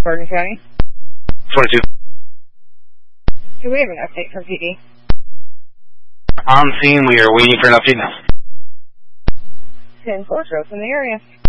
Bergen County. 22. Do we have an update from PD? On scene, we are waiting for an update now. 10-4, in the area.